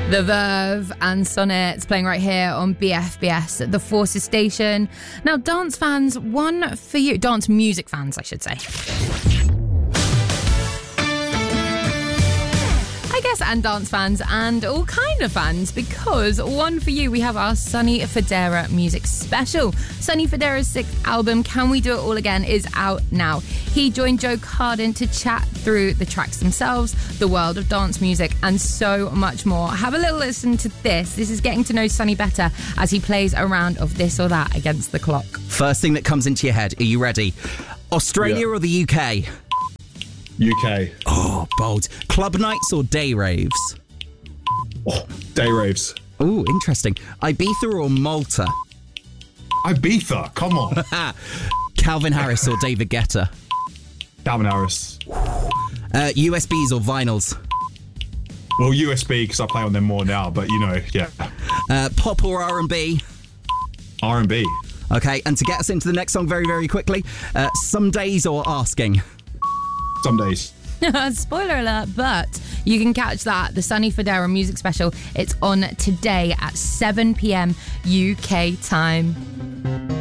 The Verve and Sonnets playing right here on BFBS at the Forces station. Now, dance fans, one for you. Dance music fans, I should say. I guess, and dance fans and all kind of fans, because one for you, we have our Sonny Fodera music special. Sonny Fodera's 6th album, Can We Do It All Again, is out now. He joined Joe Carden to chat through the tracks themselves, the world of dance music, and so much more. Have a little listen to this. This is getting to know Sonny better as he plays a round of This or That against the clock. First thing that comes into your head, are you ready? Australia or the UK? UK. Oh, bold. Club nights or day raves? Oh, day raves. Oh, interesting. Ibiza or Malta? Ibiza, come on. Calvin Harris or David Guetta? Calvin Harris. USBs or vinyls? Well, USB, because I play on them more now, but you know, yeah. Pop or R&B? R&B. Okay, and to get us into the next song very, very quickly, Some Days or Asking? Some days. Spoiler alert, but you can catch that, the Sonny Fodera music special. It's on today at 7 p.m. UK time.